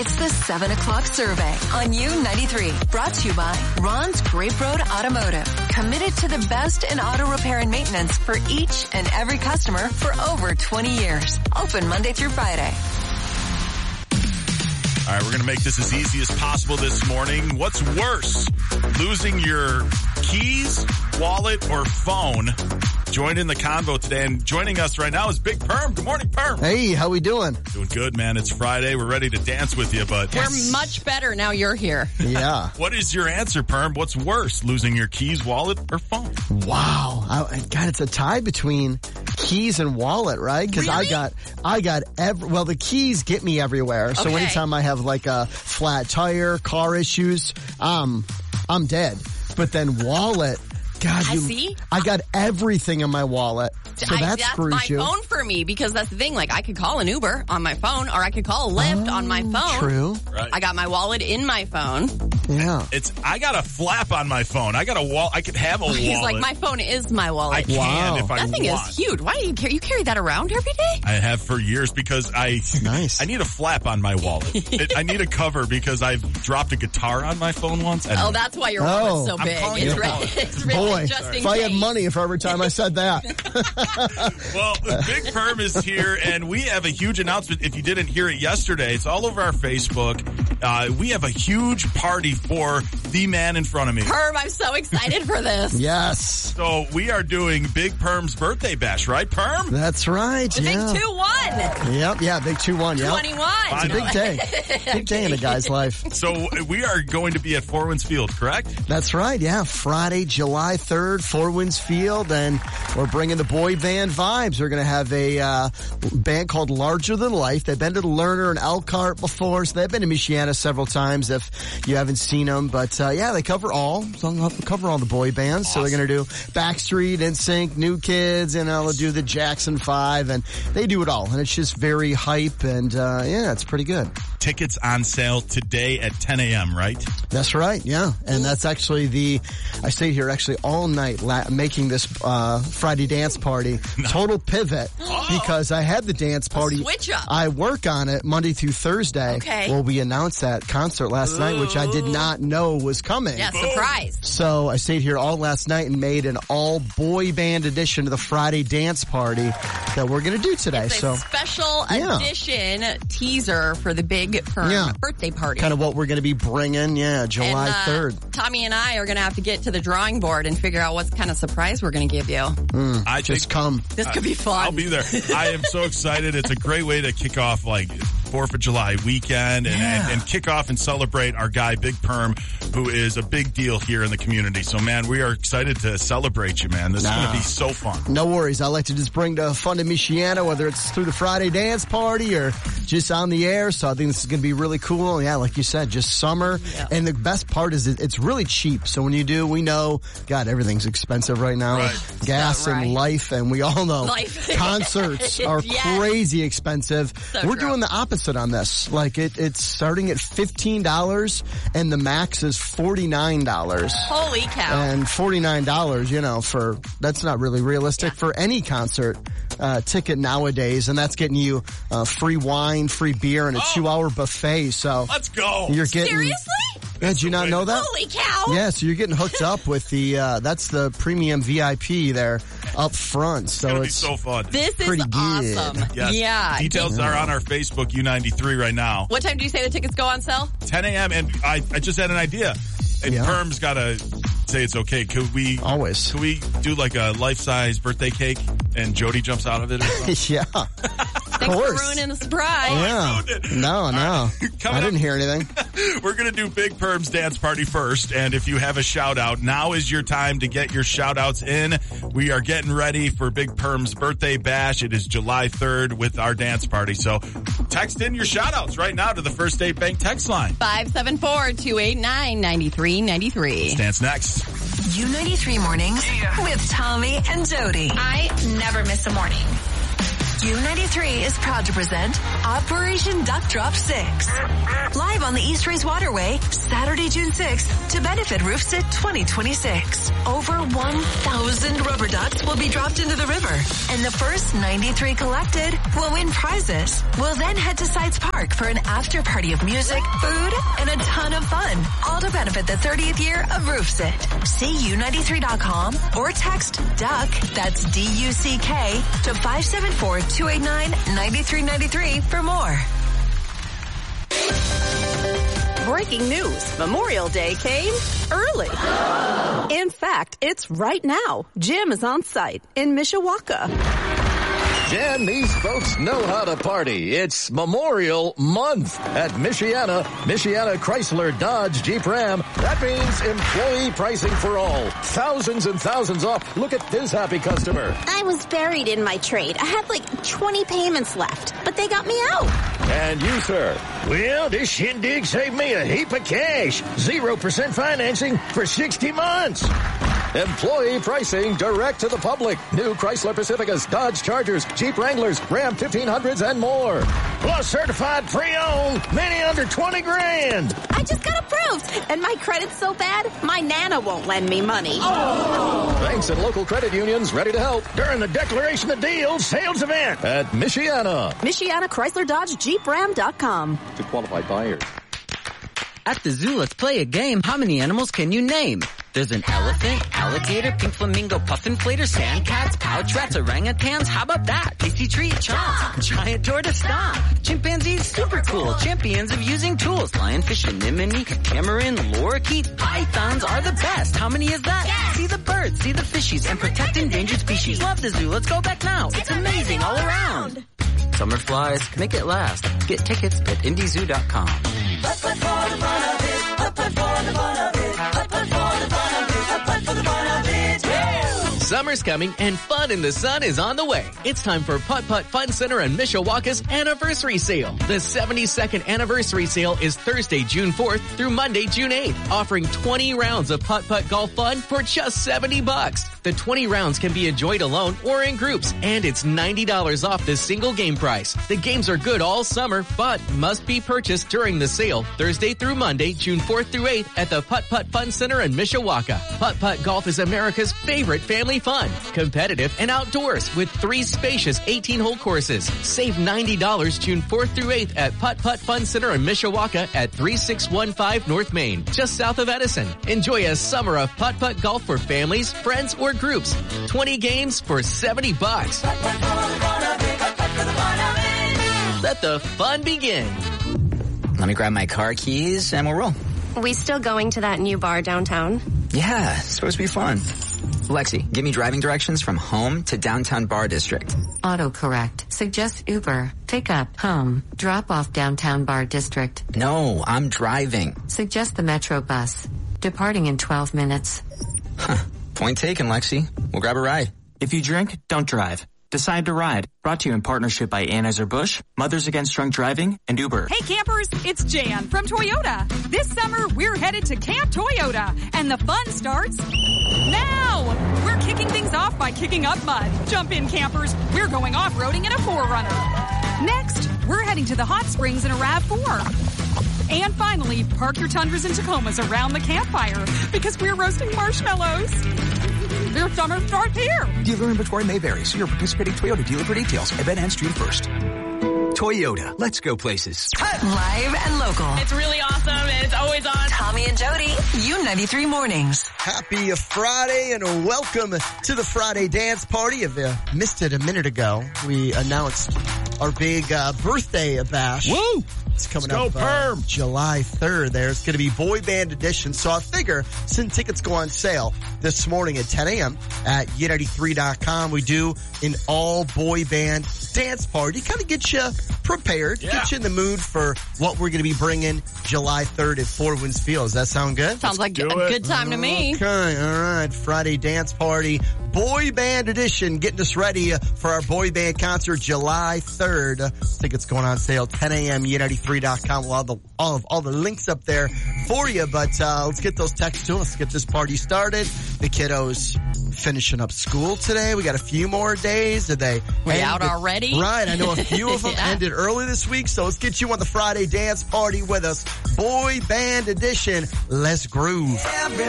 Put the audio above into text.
It's the 7 o'clock survey on U93. Brought to you by Ron's Grape Road Automotive. Committed to the best in auto repair and maintenance for each and every customer for over 20 years. Open Monday through Friday. All right, we're going to make this as easy as possible this morning. What's worse, losing your keys, wallet, or phone? Join in the convo today, and joining us right now is Big Perm. Good morning, Perm. Hey, how we doing? Doing good, man. It's Friday. We're ready to dance with you, but we're much better now you're here. Yeah. What is your answer, Perm? What's worse, losing your keys, wallet, or phone? Wow. God, it's a tie between keys and wallet, right? Because really? I got the keys get me everywhere. So anytime I have like a flat tire, car issues, I'm dead. But then wallet, God, I got everything in my wallet. So that screws you. That's my phone for me, because that's the thing. Like, I could call an Uber on my phone, or I could call a Lyft on my phone. True. Right. I got my wallet in my phone. Yeah. I got a flap on my phone. I got a wallet. I could have a wallet. He's like, my phone is my wallet. I can if I want. That thing is huge. Why do you carry? You carry that around every day? I have for years because Nice. I need a flap on my wallet. I need a cover because I've dropped a guitar on my phone once. Oh, that's why your wallet's so I'm big. calling It's it a wallet. it's really Boy, just in if I had case. money for every time I said that. Well, Big Perm is here, and we have a huge announcement. If you didn't hear it yesterday, it's all over our Facebook. We have a huge party for the man in front of me. Perm, I'm so excited for this. Yes. So we are doing Big Perm's birthday bash, right, Perm? That's right. The big 2-1. Yep. Yeah. Big 2-1. Yep. 21. It's a big day. Big day in a guy's life. So we are going to be at Four Winds Field, correct? That's right. Yeah. Friday, July 3rd, Four Winds Field. And we're bringing the boy band vibes. We're going to have a band called Larger Than Life. They've been to the Lerner and Elkhart before, so they've been to Michiana several times if you haven't seen them. But they cover all. So they'll cover all the boy bands. Awesome. So they're going to do Backstreet, NSYNC, New Kids, and they'll do the Jackson 5, and they do it all. And it's just very hype, and it's pretty good. Tickets on sale today at 10 a.m., right? That's right, yeah. And that's actually I stayed here actually all night making this Friday dance party. Total pivot, because I had the dance party. Switch up. I work on it Monday through Thursday. Okay. Well, we announced that concert last night, which I did not know was coming. Yeah, surprise. So I stayed here all last night and made an all-boy band edition of the Friday dance party that we're going to do today. It's a special edition teaser for the Big Perm birthday party. Kind of what we're going to be bringing, July 3rd. Tommy and I are going to have to get to the drawing board and figure out what kind of surprise we're going to give you. Come. This could be fun. I'll be there. I am so excited. It's a great way to kick off 4th of July weekend and kick off and celebrate our guy, Big Perm, who is a big deal here in the community. So, man, we are excited to celebrate you, man. This is going to be so fun. No worries. I like to just bring the fun to Michiana, whether it's through the Friday dance party or just on the air. So I think this is going to be really cool. Yeah, like you said, just summer. Yeah. And the best part is it's really cheap. So when you do, we know, God, everything's expensive right now. Right. Gas and life, and we all know concerts are crazy expensive. So We're doing the opposite on this. It's starting at $15 and the max is $49. Holy cow. And $49, that's not really realistic for any concert ticket nowadays, and that's getting you free wine, free beer, and a 2-hour buffet. So let's go. You're getting seriously? Yeah, did you not know that? Holy cow. Yeah, so you're getting hooked up with that's the premium VIP there up front. So it's so fun. This is pretty awesome. good. Yes. Yeah. Details are on our Facebook, U93 right now. What time do you say the tickets go on sale? 10 a.m. And I just had an idea. And Perm's got to say it's okay. Could we do like a life-size birthday cake and Jody jumps out of it or something? Yeah. Thanks for ruining the surprise. Yeah. No. I didn't hear anything. We're going to do Big Perm's dance party first. And if you have a shout out, now is your time to get your shout outs in. We are getting ready for Big Perm's birthday bash. It is July 3rd with our dance party. So text in your shout outs right now to the First State Bank text line. 574-289-9393. Dance next. U93 mornings with Tommy and Jody. I never miss a morning. U93 is proud to present Operation Duck Drop 6. Live on the East Race Waterway, Saturday, June 6th, to benefit RoofSit 2026. Over 1,000 rubber ducks will be dropped into the river, and the first 93 collected will win prizes. We'll then head to Sides Park for an after party of music, food, and a ton of fun, all to benefit the 30th year of RoofSit. See U93.com or text DUCK, that's D-U-C-K, to 574-289-9393 for more. Breaking news. Memorial Day came early. In fact, it's right now. Jim is on site in Mishawaka. Jan, these folks know how to party. It's Memorial Month at Michiana Chrysler Dodge Jeep Ram. That means employee pricing for all. Thousands and thousands off. Look at this happy customer. I was buried in my trade. I had like 20 payments left, but they got me out. And you, sir? Well, this shindig saved me a heap of cash. 0% financing for 60 months. Employee pricing direct to the public. New Chrysler Pacificas, Dodge Chargers, Jeep Wranglers, Ram 1500s, and more. Plus certified pre-owned, many under 20 grand. I just got approved, and my credit's so bad, my Nana won't lend me money. Banks and local credit unions ready to help during the Declaration of Deals sales event at Michiana. Michiana Chrysler Dodge Jeep Ram.com. To qualified buyers. At the zoo, let's play a game. How many animals can you name? There's an elephant, alligator, pink flamingo, puffin flater, sand cats, pouch rats, orangutans. How about that? Tasty treat, chomp. Giant tortoise, stomp. Chimpanzees, super cool. Champions of using tools. Lionfish, anemone, catamaran, lorikeet. Pythons are the best. How many is that? Yes. See the birds, see the fishies, and protect endangered species. Love the zoo. Let's go back now. It's amazing all around. Summer flies, make it last. Get tickets at IndyZoo.com. Summer's coming and fun in the sun is on the way. It's time for Putt Putt Fun Center and Mishawaka's Anniversary Sale. The 72nd Anniversary Sale is Thursday, June 4th through Monday, June 8th, offering 20 rounds of putt-putt golf fun for just $70. The 20 rounds can be enjoyed alone or in groups, and it's $90 off the single game price. The games are good all summer, but must be purchased during the sale, Thursday through Monday, June 4th through 8th at the Putt Putt Fun Center in Mishawaka. Putt-putt golf is America's favorite family fun, competitive, and outdoors with 3 spacious 18-hole courses. Save $90 June 4th through 8th at Putt Putt Fun Center in Mishawaka at 3615 North Main, just south of Edison. Enjoy a summer of putt-putt golf for families, friends, or groups. 20 games for $70. Let the fun begin. Let me grab my car keys and we'll roll. We still going to that new bar downtown? Yeah, it's supposed to be fun. Lexi, give me driving directions from home to downtown bar district. Autocorrect. Suggest Uber. Pick up, home. Drop off downtown bar district. No, I'm driving. Suggest the Metro bus. Departing in 12 minutes. Huh. Point taken, Lexi. We'll grab a ride. If you drink, don't drive. Decide to ride. Brought to you in partnership by Anheuser-Busch, Mothers Against Drunk Driving, and Uber. Hey campers, it's Jan from Toyota. This summer, we're headed to Camp Toyota, and the fun starts now. We're kicking things off by kicking up mud. Jump in, campers. We're going off-roading in a 4Runner. Next, we're heading to the hot springs in a RAV4. And finally, park your Tundras and Tacomas around the campfire because we're roasting marshmallows. Their summer starts here. Dealer inventory may vary. See your participating Toyota dealer for details. Event ends June 1st. Toyota. Let's go places. Live and local. It's really awesome and it's always on. Tommy and Jody, U93 Mornings. Happy Friday and welcome to the Friday Dance Party. If you missed it a minute ago, we announced our big birthday bash. Woo! It's coming up July 3rd there. It's going to be boy band edition. So I figure since tickets go on sale this morning at 10 a.m. at U93.com, we do an all boy band dance party. Kind of get you prepared. Get you in the mood for what we're going to be bringing July 3rd at Four Winds Field. Does that sound good? Sounds like a good time to me. Okay, all right. Friday dance party, boy band edition, getting us ready for our boy band concert July 3rd. Tickets going on sale 10 a.m. U93.com. We'll have all the links up there for you. But let's get those texts to us. Let's get this party started. The kiddos finishing up school today. We got a few more days. Did they? We out already? Right. I know a few of them ended early this week. So let's get you on the Friday dance party with us. Boy band edition. Let's groove.